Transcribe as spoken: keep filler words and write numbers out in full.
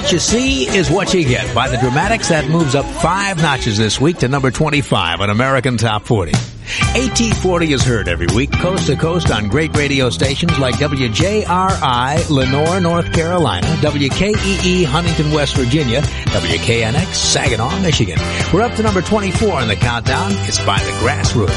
What you see is what you get by the Dramatics. That moves up five notches this week to number twenty-five on American Top forty. A T forty is heard every week, coast to coast on great radio stations like W J R I, Lenore, North Carolina, W K E E, Huntington, West Virginia, W K N X, Saginaw, Michigan. We're up to number twenty-four in the countdown. It's by the Grassroots.